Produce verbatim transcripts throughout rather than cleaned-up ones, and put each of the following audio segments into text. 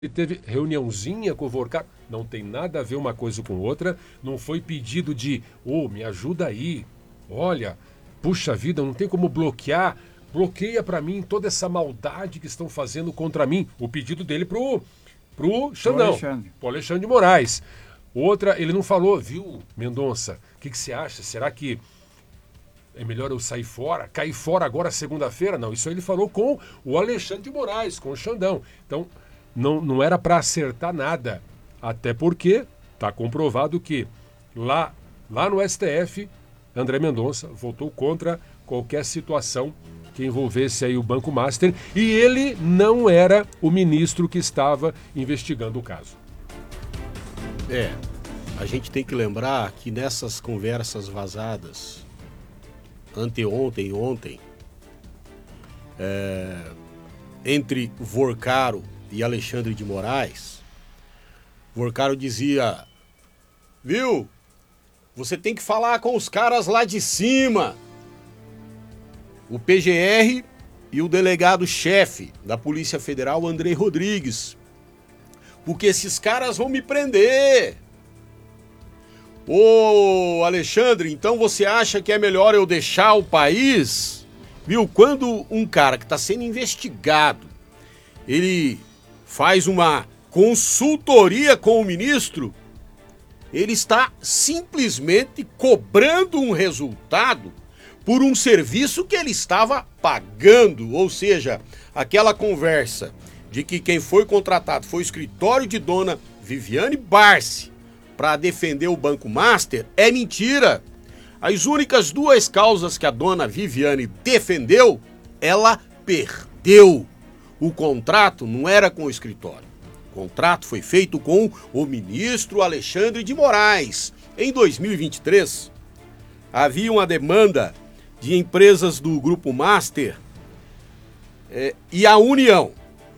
Ele teve reuniãozinha com o Vorcar, não tem nada a ver uma coisa com outra, não foi pedido de, ô, oh, me ajuda aí, olha, puxa vida, não tem como bloquear, bloqueia pra mim toda essa maldade que estão fazendo contra mim. O pedido dele pro, pro Xandão, Alexandre. pro Alexandre de Moraes. Outra, ele não falou, viu, Mendonça, o que, que você acha? Será que é melhor eu sair fora, cair fora agora segunda-feira? Não, isso aí ele falou com o Alexandre de Moraes, com o Xandão. Então, não, não era para acertar nada. Até porque está comprovado que lá, lá no S T F, André Mendonça votou contra qualquer situação que envolvesse aí o Banco Master. E ele não era o ministro que estava investigando o caso. É, a gente tem que lembrar que nessas conversas vazadas, anteontem e ontem, é, entre Vorcaro e Alexandre de Moraes, Vorcaro dizia, viu, você tem que falar com os caras lá de cima, o P G R e o delegado-chefe da Polícia Federal, Andrei Rodrigues, porque esses caras vão me prender. Ô Alexandre, então você acha que é melhor eu deixar o país? Viu, quando um cara que está sendo investigado, ele faz uma consultoria com o ministro, ele está simplesmente cobrando um resultado por um serviço que ele estava pagando. Ou seja, aquela conversa de que quem foi contratado foi o escritório de dona Viviane Barsi para defender o Banco Master é mentira. As únicas duas causas que a dona Viviane defendeu, ela perdeu. O contrato não era com o escritório. O contrato foi feito com o ministro Alexandre de Moraes. Em dois mil e vinte e três, havia uma demanda de empresas do Grupo Master eh, e a União.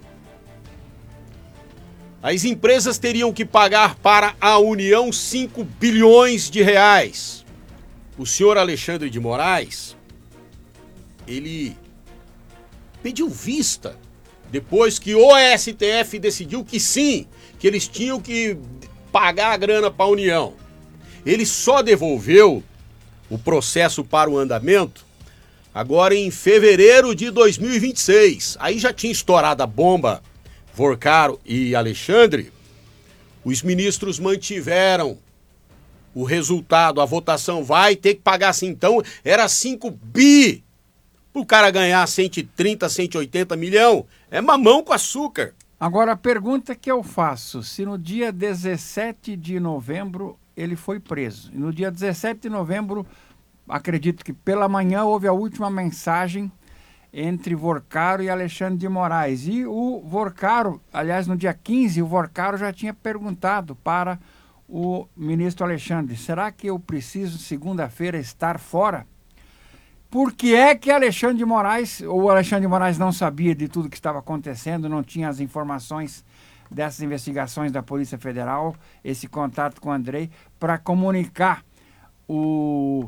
As empresas teriam que pagar para a União cinco bilhões de reais. O senhor Alexandre de Moraes, ele pediu vista depois que o S T F decidiu que sim, que eles tinham que pagar a grana para a União. Ele só devolveu o processo para o andamento agora em fevereiro de dois mil e vinte e seis. Aí já tinha estourado a bomba Vorcaro e Alexandre. Os ministros mantiveram o resultado, a votação vai ter que pagar assim. Então era cinco bi. O cara ganhar cento e trinta, cento e oitenta milhão é mamão com açúcar. Agora a pergunta que eu faço, se no dia dezessete de novembro ele foi preso, e no dia dezessete de novembro, acredito que pela manhã houve a última mensagem entre Vorcaro e Alexandre de Moraes, e o Vorcaro, aliás no dia quinze, o Vorcaro já tinha perguntado para o ministro Alexandre, será que eu preciso segunda-feira estar fora? Por que é que Alexandre de Moraes, ou Alexandre de Moraes não sabia de tudo que estava acontecendo, não tinha as informações dessas investigações da Polícia Federal, esse contato com o Andrei, para comunicar o,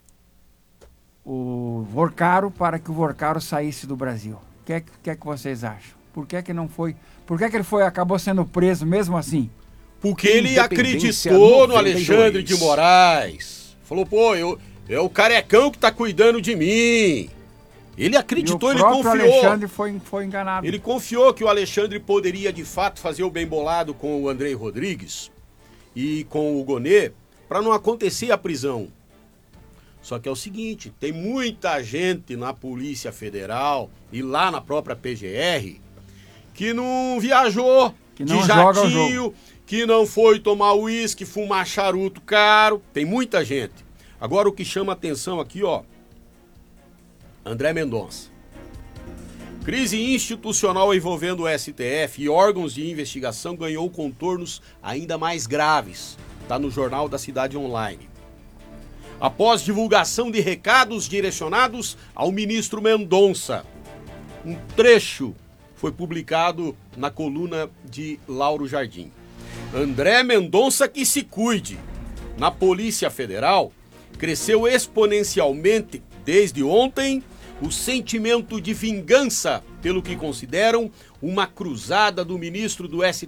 o Vorcaro para que o Vorcaro saísse do Brasil? O que é que, que, é que vocês acham? Por que é que não foi? Por que é que ele foi, acabou sendo preso mesmo assim? Porque ele acreditou no Alexandre de Moraes. Falou, pô, eu... é o carecão que tá cuidando de mim. Ele acreditou, ele confiou. O Alexandre foi, foi enganado. Ele confiou que o Alexandre poderia, de fato, fazer o bem bolado com o Andrei Rodrigues e com o Gonê para não acontecer a prisão. Só que é o seguinte, tem muita gente na Polícia Federal e lá na própria P G R que não viajou que não de jatinho, que não foi tomar uísque, fumar charuto caro. Tem muita gente. Agora o que chama atenção aqui, ó, André Mendonça. Crise institucional envolvendo o S T F e órgãos de investigação ganhou contornos ainda mais graves. Está no Jornal da Cidade Online. Após divulgação de recados direcionados ao ministro Mendonça, um trecho foi publicado na coluna de Lauro Jardim. André Mendonça que se cuide. Na Polícia Federal, cresceu exponencialmente desde ontem o sentimento de vingança pelo que consideram uma cruzada do ministro do S